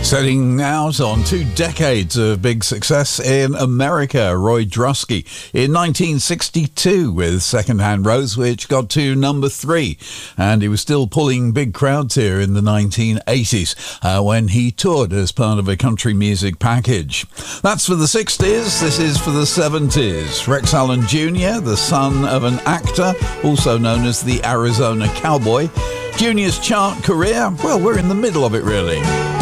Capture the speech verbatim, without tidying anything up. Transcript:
Setting out on two decades of big success in America, Roy Drusky in nineteen sixty-two with Secondhand Rose, which got to number three. And he was still pulling big crowds here in the nineteen eighties uh, when he toured as part of a country music package. That's for the sixties. This is for the seventies. Rex Allen Junior, the son of an actor, also known as the Arizona Cowboy. Junior's chart career, well, we're in the middle of it, really.